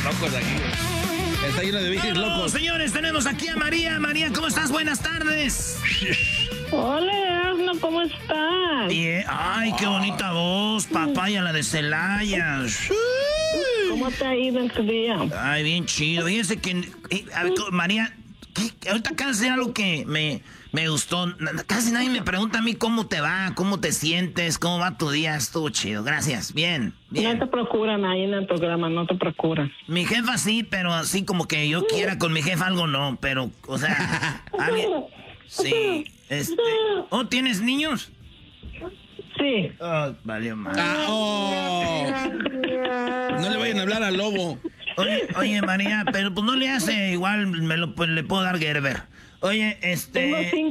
locos aquí. Está lleno de bichos locos. Señores, tenemos aquí a María. María, ¿cómo estás? Buenas tardes. Hola, Erasmo, ¿cómo estás? Bien. Ay, qué bonita voz, papaya, la de Celaya. ¿Cómo te ha ido en tu día? Ay, bien chido. Fíjense que, a ver, María, ahorita acabas de hacer algo que me gustó. Casi nadie me pregunta a mí cómo te va, cómo te sientes, cómo va tu día. Estuvo chido. Gracias. Bien, bien. No te procuran ahí en el programa, no te procuran. Mi jefa sí, pero así como que yo quiera con mi jefa algo no. Pero, o sea, alguien... Sí, ¿Oh, tienes niños? Sí. Oh, valió mal. No le vayan a hablar al lobo. Oye, María, pero pues no le hace igual, le puedo dar Gerber. Oye, Tengo